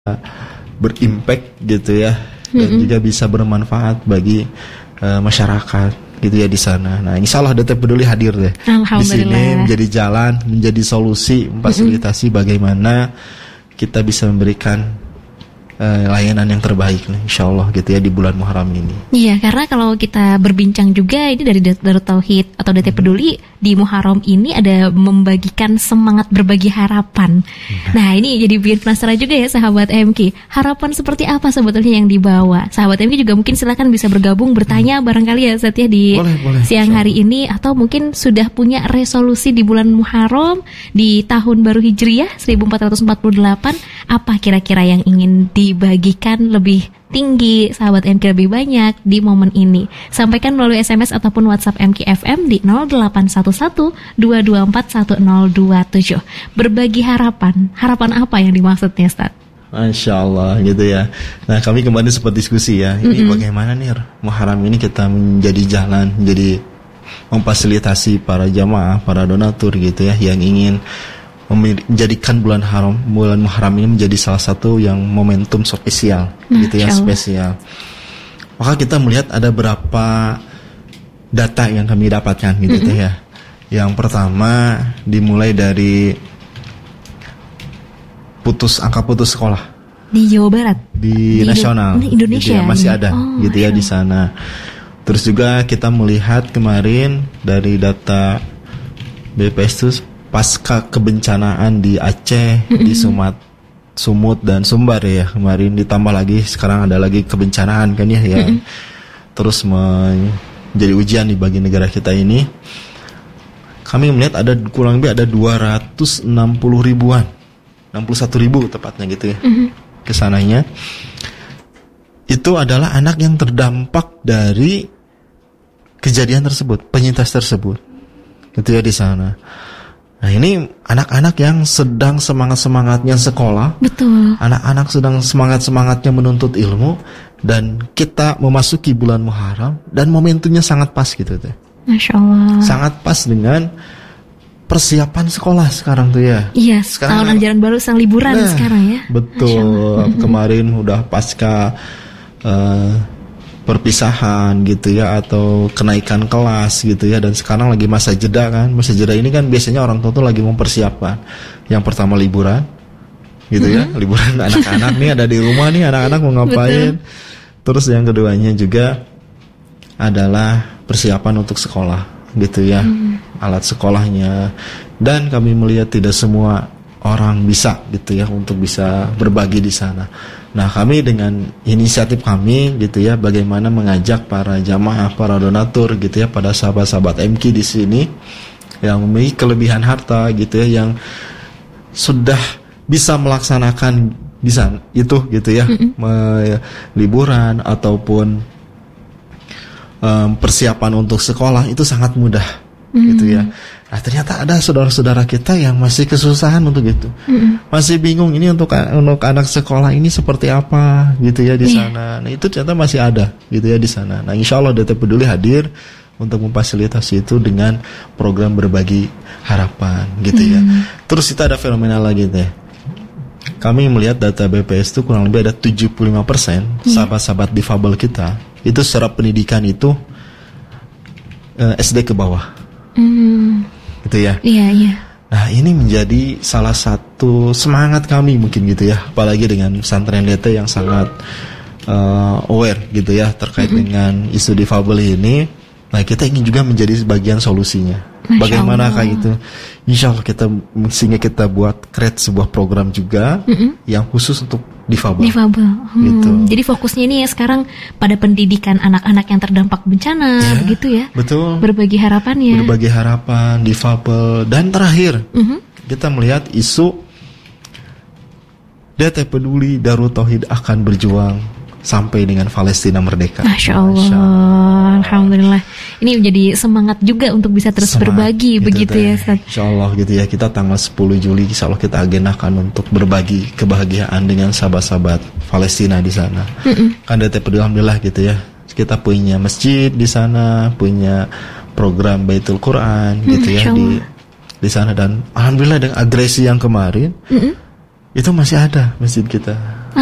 berimpact gitu ya, dan juga bisa bermanfaat bagi masyarakat gitu ya di sana. Nah, insya Allah DT Peduli hadir deh di sini menjadi jalan, menjadi solusi, memfasilitasi bagaimana kita bisa memberikan layanan yang terbaik, insya Allah gitu ya di bulan Muharram ini. Iya, karena kalau kita berbincang juga ini dari Darut Tauhid atau DT Peduli di Muharram ini ada membagikan semangat berbagi harapan. Nah, ini jadi bikin penasaran juga ya sahabat MK. Harapan seperti apa sebetulnya yang dibawa? Sahabat MK juga mungkin silakan bisa bergabung bertanya barangkali ya Ustaz ya di siang hari ini, atau mungkin sudah punya resolusi di bulan Muharram di tahun baru Hijriah 1448, apa kira-kira yang ingin dibagikan lebih tinggi, sahabat MK lebih banyak di momen ini? Sampaikan melalui SMS ataupun WhatsApp MKFM di 0811-224-1027. Berbagi harapan apa yang dimaksudnya, Ustaz? Masya Allah gitu ya. Nah, kami kembali sempat diskusi ya, ini bagaimana nih Muharram ini kita menjadi jalan, menjadi memfasilitasi para jamaah, para donatur gitu ya, yang ingin menjadikan bulan Muharram ini menjadi salah satu yang momentum spesial gitu ya, spesial. Maka kita melihat ada beberapa data yang kami dapatkan gitu ya. Yang pertama dimulai dari angka putus sekolah di Jawa Barat, di nasional, Indonesia gitu ya, masih ada gitu ya di sana. Terus juga kita melihat kemarin dari data BPS itu pasca kebencanaan di Aceh, di Sumut dan Sumbar ya kemarin, ditambah lagi sekarang ada lagi kebencanaan kan ya, yang terus menjadi ujian di bagi negara kita ini. Kami melihat ada kurang lebih ada 260 ribuan, 61 ribu tepatnya gitu ya, kesananya. Itu adalah anak yang terdampak dari kejadian tersebut, penyintas tersebut, gitu ya di sana. Nah, ini anak-anak yang sedang semangat-semangatnya sekolah. Betul. Anak-anak sedang semangat-semangatnya menuntut ilmu, dan kita memasuki bulan Muharram dan momentumnya sangat pas gitu tuh. Masya Allah. Sangat pas dengan persiapan sekolah sekarang tuh ya. Iya, sekarang tahun ajaran baru, sang liburan sekarang ya. Betul. Kemarin udah pasca perpisahan gitu ya, atau kenaikan kelas gitu ya, dan sekarang lagi masa jeda kan. Masa jeda ini kan biasanya orang tua tuh lagi mempersiapkan. Yang pertama liburan gitu ya, liburan anak-anak nih ada di rumah nih, anak-anak mau ngapain. Terus yang keduanya juga adalah persiapan untuk sekolah gitu ya, alat sekolahnya. Dan kami melihat tidak semua orang bisa gitu ya untuk bisa berbagi di sana. Nah, kami dengan inisiatif kami gitu ya, bagaimana mengajak para jamaah, para donatur gitu ya, pada sahabat-sahabat MK di sini yang memiliki kelebihan harta gitu ya, yang sudah bisa melaksanakan di sana itu gitu ya, liburan ataupun persiapan untuk sekolah itu sangat mudah gitu ya. Nah, ternyata ada saudara-saudara kita yang masih kesusahan untuk itu, masih bingung ini untuk anak sekolah ini seperti apa gitu ya di sana. Nah, itu ternyata masih ada gitu ya di sana. Nah, insya Allah DT Peduli hadir untuk memfasilitasi itu dengan program berbagi harapan gitu ya. Terus kita ada fenomena lagi deh. Kami melihat data BPS itu kurang lebih ada 75% sahabat-sahabat difabel kita itu secara pendidikan itu SD ke bawah. Gitu ya. Iya. Nah, ini menjadi salah satu semangat kami mungkin gitu ya, apalagi dengan pesantren DT yang sangat aware gitu ya terkait dengan isu difabel ini. Nah, kita ingin juga menjadi bagian solusinya. Bagaimana kayak itu? Insya Allah sehingga kita buat create sebuah program juga yang khusus untuk difabel. Gitu. Jadi fokusnya ini ya sekarang pada pendidikan anak-anak yang terdampak bencana, begitu ya. Betul. Berbagi harapan, difabel, dan terakhir kita melihat isu DT Peduli Darut Tauhid akan berjuang sampai dengan Palestina merdeka. Masya Allah. Alhamdulillah. Ini menjadi semangat juga untuk bisa terus berbagi gitu begitu ya, Ustaz. Insya Allah gitu ya. Kita tanggal 10 Juli insya Allah kita agendakan untuk berbagi kebahagiaan dengan sahabat-sahabat Palestina di sana. Kan DT Peduli alhamdulillah gitu ya. Kita punya masjid di sana, punya program Baitul Quran gitu ya di sana, dan alhamdulillah dengan agresi yang kemarin itu masih ada masjid kita.